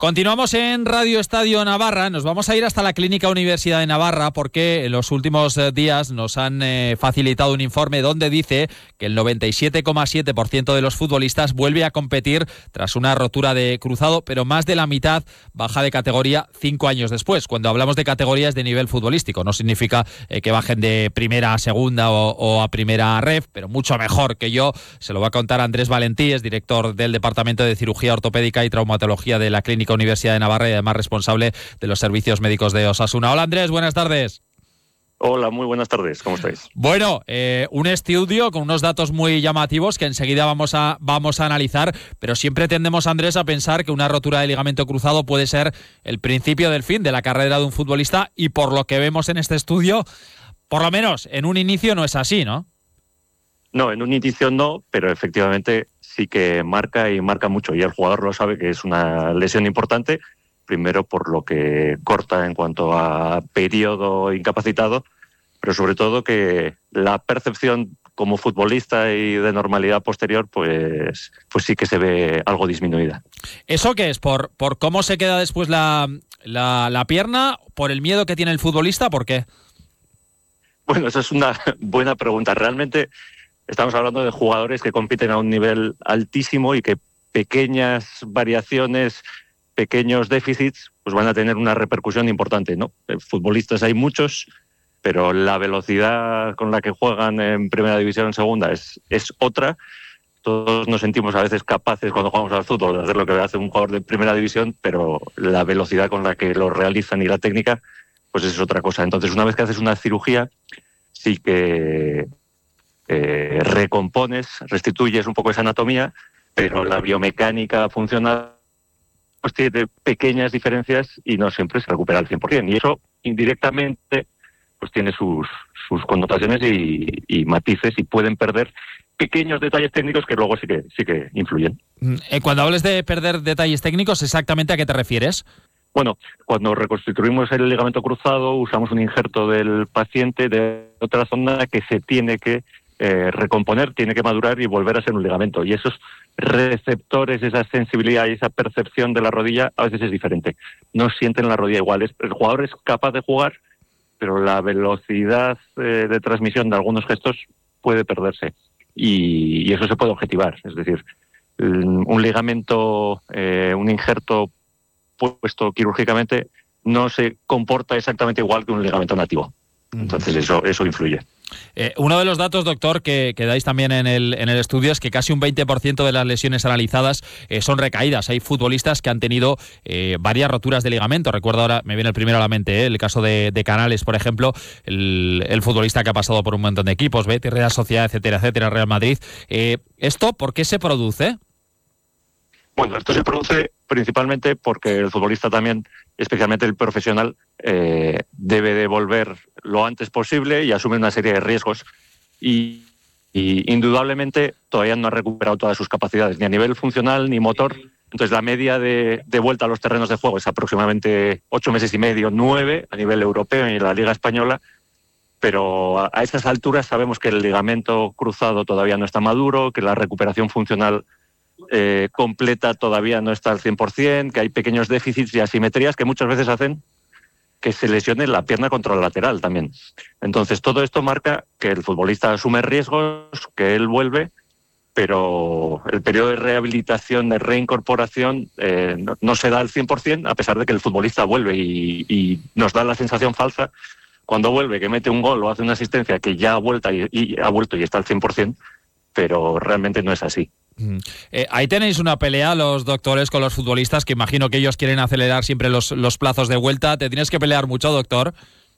Continuamos en Radio Estadio Navarra. Nos vamos a ir hasta la Clínica Universidad de Navarra porque en los últimos días nos han facilitado un informe donde dice que el 97,7% de los futbolistas vuelve a competir tras una rotura de cruzado, pero más de la mitad baja de categoría 5 años después. Cuando hablamos de categorías de nivel futbolístico, no significa que bajen de primera a segunda o a primera ref, pero mucho mejor que yo. Se lo va a contar Andrés Valentí, es director del Departamento de Cirugía Ortopédica y Traumatología de la Clínica Universidad de Navarra y además responsable de los servicios médicos de Osasuna. Hola Andrés, buenas tardes. Hola, muy buenas tardes, ¿cómo estáis? Bueno, un estudio con unos datos muy llamativos que enseguida vamos a analizar, pero siempre tendemos, Andrés, a pensar que una rotura de ligamento cruzado puede ser el principio del fin de la carrera de un futbolista y por lo que vemos en este estudio, por lo menos en un inicio no es así, ¿no? No, en un inicio no, pero efectivamente sí que marca y marca mucho. Y el jugador lo sabe que es una lesión importante, primero por lo que corta en cuanto a periodo incapacitado, pero sobre todo que la percepción como futbolista y de normalidad posterior, pues sí que se ve algo disminuida. ¿Eso qué es? ¿Por cómo se queda después la pierna? ¿Por el miedo que tiene el futbolista? ¿Por qué? Bueno, esa es una buena pregunta. Realmente estamos hablando de jugadores que compiten a un nivel altísimo y que pequeñas variaciones, pequeños déficits, pues van a tener una repercusión importante, ¿no? Futbolistas hay muchos, pero la velocidad con la que juegan en primera división o en segunda es otra. Todos nos sentimos a veces capaces cuando jugamos al fútbol de hacer lo que hace un jugador de primera división, pero la velocidad con la que lo realizan y la técnica, pues es otra cosa. Entonces, una vez que haces una cirugía, sí que recompones, restituyes un poco esa anatomía, pero la biomecánica funcional pues tiene pequeñas diferencias y no siempre se recupera al 100%. Y eso indirectamente pues tiene sus connotaciones y matices y pueden perder pequeños detalles técnicos que luego sí que influyen. Cuando hables de perder detalles técnicos, ¿exactamente a qué te refieres? Bueno, cuando reconstituimos el ligamento cruzado usamos un injerto del paciente de otra zona que se tiene que recomponer, tiene que madurar y volver a ser un ligamento. Y esos receptores, esa sensibilidad y esa percepción de la rodilla a veces es diferente. No sienten la rodilla igual. El jugador es capaz de jugar, pero la velocidad de transmisión de algunos gestos puede perderse. Y eso se puede objetivar. Es decir, un ligamento, un injerto puesto quirúrgicamente no se comporta exactamente igual que un ligamento nativo. Entonces eso influye. Uno de los datos, doctor, que dais también en el estudio es que casi un 20% de las lesiones analizadas son recaídas. Hay futbolistas que han tenido varias roturas de ligamento. Recuerdo ahora, me viene el primero a la mente, el caso de Canales, por ejemplo, el futbolista que ha pasado por un montón de equipos, Betis, Real Sociedad, etcétera, Real Madrid. ¿Esto por qué se produce? Bueno, esto se produce principalmente porque el futbolista también, especialmente el profesional, debe de volver lo antes posible y asume una serie de riesgos. Y indudablemente todavía no ha recuperado todas sus capacidades, ni a nivel funcional ni motor. Entonces la media de vuelta a los terrenos de juego es aproximadamente 8 meses y medio, 9 a nivel europeo y en la Liga Española. Pero a estas alturas sabemos que el ligamento cruzado todavía no está maduro, que la recuperación funcional completa todavía no está al 100%, que hay pequeños déficits y asimetrías que muchas veces hacen que se lesione la pierna contralateral también. Entonces todo esto marca que el futbolista asume riesgos, que él vuelve, pero el periodo de rehabilitación, de reincorporación no se da al 100%, a pesar de que el futbolista vuelve y nos da la sensación falsa cuando vuelve, que mete un gol o hace una asistencia que ya ha vuelto y está al 100%, pero realmente no es así. Ahí tenéis una pelea los doctores con los futbolistas, que imagino que ellos quieren acelerar siempre los plazos de vuelta. ¿Te tienes que pelear mucho, doctor?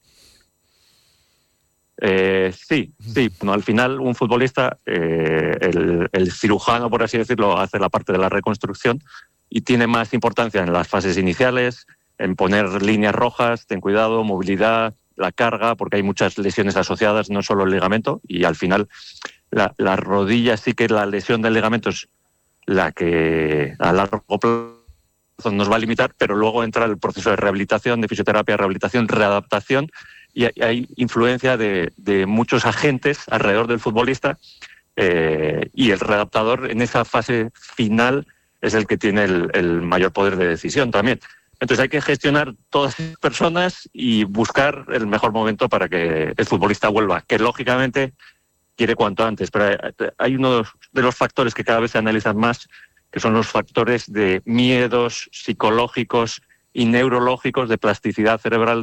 Sí. No, al final un futbolista, el cirujano, por así decirlo, hace la parte de la reconstrucción y tiene más importancia en las fases iniciales, en poner líneas rojas, ten cuidado, movilidad, la carga, porque hay muchas lesiones asociadas, no solo el ligamento, y al final la rodilla sí que la lesión del ligamento es la que a largo plazo nos va a limitar, pero luego entra el proceso de rehabilitación, de fisioterapia, rehabilitación, readaptación, y hay influencia de muchos agentes alrededor del futbolista y el readaptador en esa fase final es el que tiene el mayor poder de decisión también. Entonces hay que gestionar todas esas personas y buscar el mejor momento para que el futbolista vuelva, que lógicamente quiere cuanto antes. Pero hay uno de los factores que cada vez se analizan más, que son los factores de miedos psicológicos y neurológicos, de plasticidad cerebral,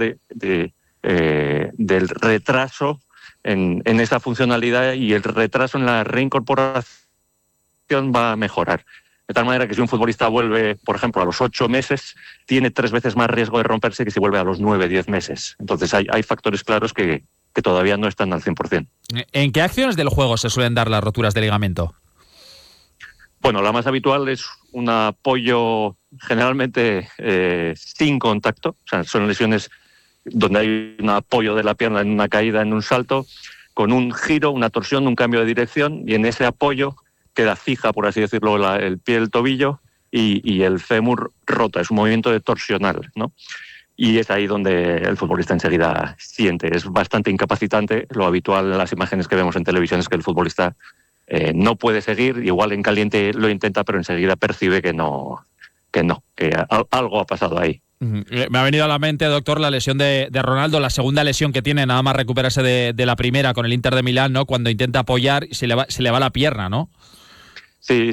del retraso en esa funcionalidad, y el retraso en la reincorporación va a mejorar. De tal manera que si un futbolista vuelve, por ejemplo, a los 8 meses, tiene 3 veces más riesgo de romperse que si vuelve a los 9, 10 meses. Entonces hay factores claros que todavía no están al 100%. ¿En qué acciones del juego se suelen dar las roturas de ligamento? Bueno, la más habitual es un apoyo generalmente sin contacto. O sea, son lesiones donde hay un apoyo de la pierna en una caída, en un salto, con un giro, una torsión, un cambio de dirección, y en ese apoyo queda fija, por así decirlo, el pie del tobillo y el fémur rota. Es un movimiento de torsional, ¿no? Y es ahí donde el futbolista enseguida siente. Es bastante incapacitante. Lo habitual en las imágenes que vemos en televisión es que el futbolista no puede seguir. Igual en caliente lo intenta, pero enseguida percibe que algo ha pasado ahí. Me ha venido a la mente, doctor, la lesión de Ronaldo, la segunda lesión que tiene, nada más recuperarse de la primera con el Inter de Milán, ¿no? Cuando intenta apoyar y se le va la pierna, ¿no? Sí.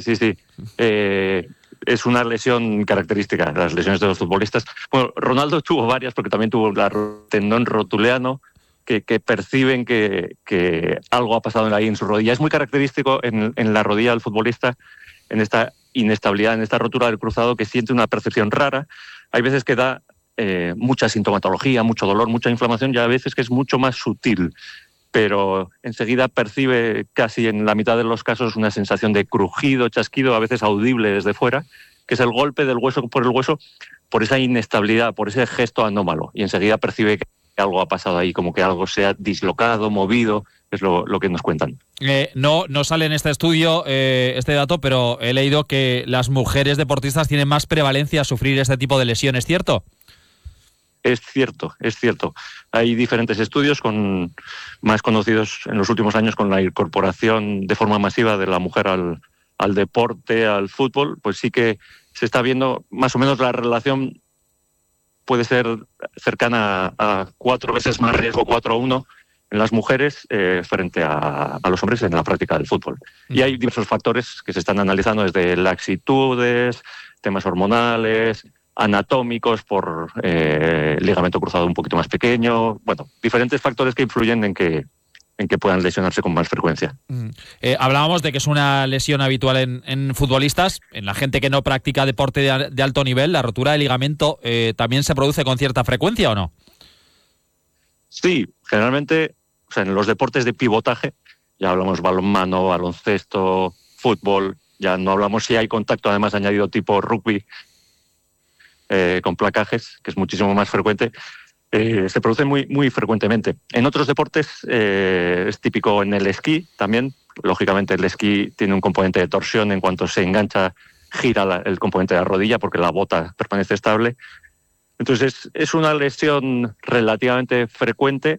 Es una lesión característica, las lesiones de los futbolistas. Bueno, Ronaldo tuvo varias, porque también tuvo el tendón rotuleano, que perciben que algo ha pasado ahí en su rodilla. Es muy característico en la rodilla del futbolista, en esta inestabilidad, en esta rotura del cruzado, que siente una percepción rara. Hay veces que da mucha sintomatología, mucho dolor, mucha inflamación, y a veces que es mucho más sutil, pero enseguida percibe casi en la mitad de los casos una sensación de crujido, chasquido, a veces audible desde fuera, que es el golpe del hueso por el hueso, por esa inestabilidad, por ese gesto anómalo, y enseguida percibe que algo ha pasado ahí, como que algo se ha dislocado, movido, es lo que nos cuentan. No sale en este estudio este dato, pero he leído que las mujeres deportistas tienen más prevalencia a sufrir este tipo de lesiones, ¿cierto? Es cierto. Hay diferentes estudios más conocidos en los últimos años, con la incorporación de forma masiva de la mujer al deporte, al fútbol. Pues sí que se está viendo más o menos la relación puede ser cercana a 4 veces más riesgo, 4-1 en las mujeres frente a los hombres en la práctica del fútbol. Y hay diversos factores que se están analizando, desde laxitudes, temas hormonales, anatómicos por ligamento cruzado un poquito más pequeño, bueno, diferentes factores que influyen en que puedan lesionarse con más frecuencia. Hablábamos de que es una lesión habitual en futbolistas. En la gente que no practica deporte de alto nivel, ¿la rotura de ligamento también se produce con cierta frecuencia o no? Sí, generalmente, o sea, en los deportes de pivotaje, ya hablamos balonmano, baloncesto, fútbol, ya no hablamos si hay contacto, además añadido tipo rugby, con placajes, que es muchísimo más frecuente, se produce muy, muy frecuentemente. En otros deportes es típico en el esquí también. Lógicamente el esquí tiene un componente de torsión. En cuanto se engancha, gira el componente de la rodilla porque la bota permanece estable. Entonces es una lesión relativamente frecuente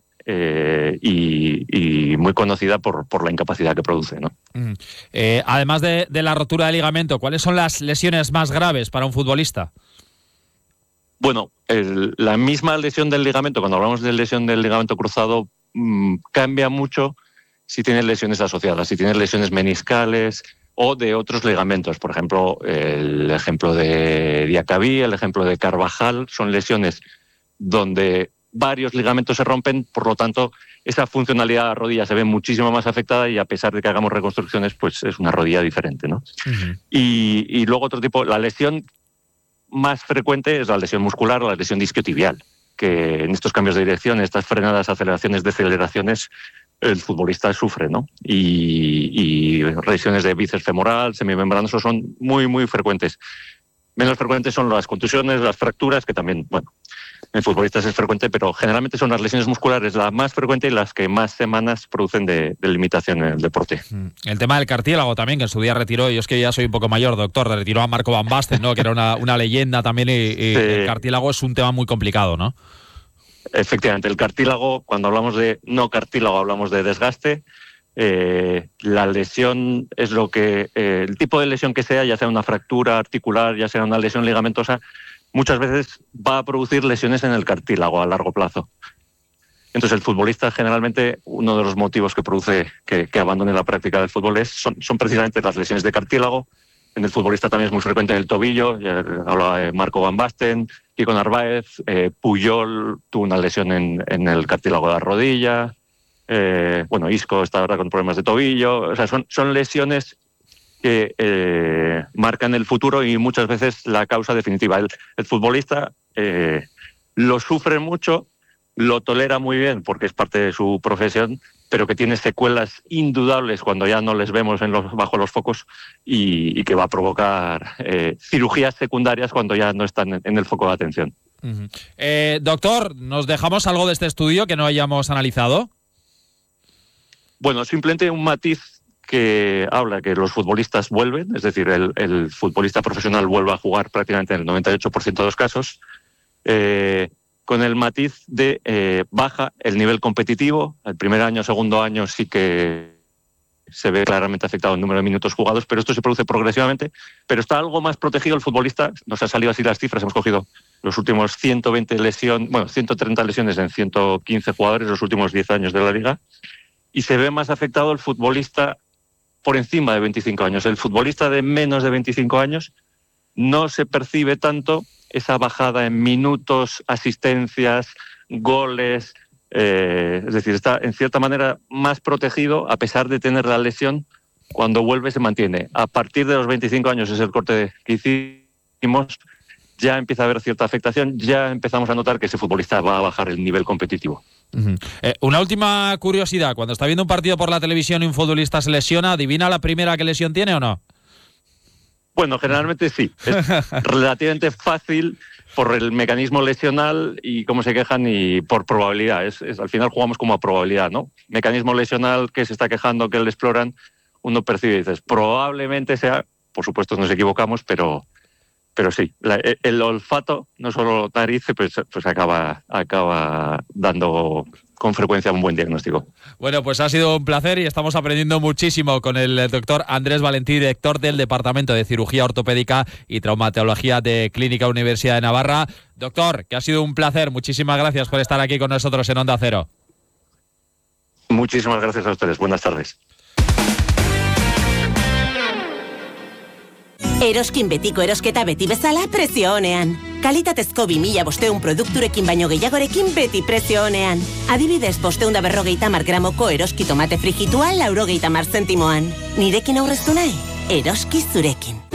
y muy conocida por la incapacidad que produce, ¿no? Además de la rotura de ligamento, ¿cuáles son las lesiones más graves para un futbolista? Bueno, la misma lesión del ligamento, cuando hablamos de lesión del ligamento cruzado, cambia mucho si tienes lesiones asociadas, si tienes lesiones meniscales o de otros ligamentos. Por ejemplo, el ejemplo de Diacabí, el ejemplo de Carvajal, son lesiones donde varios ligamentos se rompen, por lo tanto, esa funcionalidad de la rodilla se ve muchísimo más afectada, y a pesar de que hagamos reconstrucciones, pues es una rodilla diferente, ¿no? Uh-huh. Y luego otro tipo, la lesión más frecuente es la lesión muscular o la lesión isquiotibial, que en estos cambios de dirección, estas frenadas, aceleraciones, deceleraciones, el futbolista sufre, ¿no? Y lesiones de bíceps femoral, semimembranoso, son muy, muy frecuentes. Menos frecuentes son las contusiones, las fracturas, que también, bueno, en futbolistas es frecuente, pero generalmente son las lesiones musculares la más frecuente y las que más semanas producen de limitación en el deporte. El tema del cartílago también, que en su día retiró, yo es que ya soy un poco mayor, doctor, retiró a Marco Van Basten, ¿no? Que era una leyenda también, y sí. El cartílago es un tema muy complicado, ¿no? Efectivamente, el cartílago, cuando hablamos de no cartílago, hablamos de desgaste. La lesión es lo que... el tipo de lesión que sea, ya sea una fractura articular, ya sea una lesión ligamentosa, muchas veces va a producir lesiones en el cartílago a largo plazo. Entonces el futbolista generalmente, uno de los motivos que produce que abandone la práctica del fútbol son precisamente las lesiones de cartílago. En el futbolista también es muy frecuente el tobillo, ya hablaba de Marco Van Basten, Kiko Narváez, Puyol tuvo una lesión en el cartílago de la rodilla, Isco está ahora con problemas de tobillo. O sea, son lesiones que marcan el futuro y muchas veces la causa definitiva. El futbolista lo sufre mucho, lo tolera muy bien porque es parte de su profesión, pero que tiene secuelas indudables cuando ya no les vemos bajo los focos y que va a provocar cirugías secundarias cuando ya no están en el foco de atención. Uh-huh. Doctor, ¿nos dejamos algo de este estudio que no hayamos analizado? Bueno, simplemente un matiz que habla que los futbolistas vuelven, es decir, el futbolista profesional vuelve a jugar prácticamente en el 98% de los casos, con el matiz de baja el nivel competitivo. El primer año, segundo año sí que se ve claramente afectado el número de minutos jugados, pero esto se produce progresivamente, pero está algo más protegido el futbolista. Nos han salido así las cifras, hemos cogido los últimos 130 lesiones en 115 jugadores los últimos 10 años de la liga, y se ve más afectado el futbolista por encima de 25 años. El futbolista de menos de 25 años no se percibe tanto esa bajada en minutos, asistencias, goles, es decir, está en cierta manera más protegido a pesar de tener la lesión. Cuando vuelve se mantiene. A partir de los 25 años, es el corte que hicimos, ya empieza a haber cierta afectación, ya empezamos a notar que ese futbolista va a bajar el nivel competitivo. Uh-huh. Una última curiosidad, cuando está viendo un partido por la televisión y un futbolista se lesiona, ¿adivina la primera qué lesión tiene o no? Bueno, generalmente sí. Es relativamente fácil por el mecanismo lesional y cómo se quejan y por probabilidad. Al final jugamos como a probabilidad, ¿no? Mecanismo lesional que se está quejando, que le exploran, uno percibe y dices, probablemente sea, por supuesto nos equivocamos, pero sí. El olfato, no solo nariz, pues acaba dando con frecuencia un buen diagnóstico. Bueno, pues ha sido un placer y estamos aprendiendo muchísimo con el doctor Andrés Valentí, director del Departamento de Cirugía Ortopédica y Traumatología de Clínica Universidad de Navarra. Doctor, que ha sido un placer. Muchísimas gracias por estar aquí con nosotros en Onda Cero. Muchísimas gracias a ustedes. Buenas tardes. Eroskin betiko erosketa beti bezala prezio onean. Kalitatezko 2500 produkturekin baino gehiagorekin beti prezio onean. Adibidez, 550 gramoko eroski tomate frijitua 90 zentimoan. Nirekin aurreztu nahi? Eroski zurekin.